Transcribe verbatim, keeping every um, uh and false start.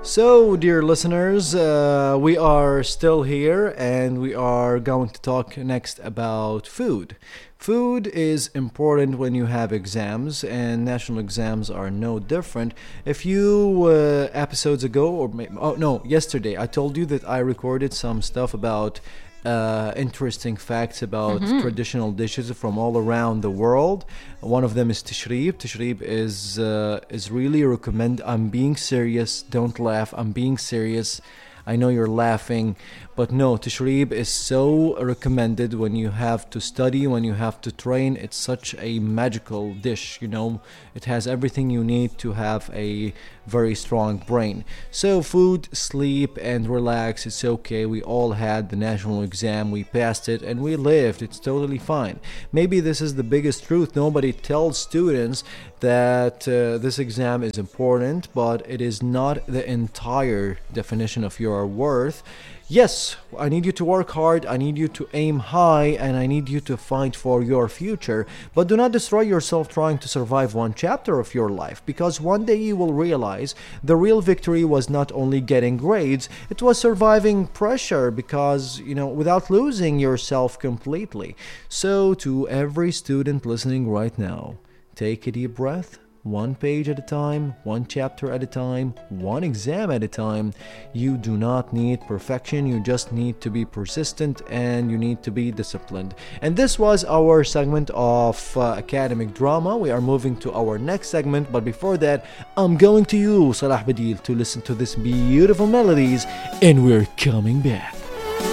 So, dear listeners, uh, we are still here and we are going to talk next about food. Food is important when you have exams, and national exams are no different. A few uh, episodes ago, or maybe, oh no, yesterday, I told you that I recorded some stuff about uh, interesting facts about Mm-hmm. traditional dishes from all around the world. One of them is tishrib. Tishrib is uh, is really recommend. I'm being serious. Don't laugh. I'm being serious. I know you're laughing, but no, tashrib is so recommended when you have to study, when you have to train. It's such a magical dish, you know. It has everything you need to have a very strong brain. So food, sleep, and relax. It's okay. We all had the national exam. We passed it and we lived. It's totally fine. Maybe this is the biggest truth. Nobody tells students that uh, this exam is important, but it is not the entire definition of your worth. Yes, I need you to work hard, I need you to aim high, and I need you to fight for your future. But do not destroy yourself trying to survive one chapter of your life, because one day you will realize the real victory was not only getting grades, it was surviving pressure, because, you know, without losing yourself completely. So, to every student listening right now, take a deep breath. One page at a time, one chapter at a time, one exam at a time. You do not need perfection, you just need to be persistent and you need to be disciplined. And this was our segment of uh, academic drama. We are moving to our next segment, but before that, I'm going to you, Salah Badil, to listen to these beautiful melodies, and we're coming back.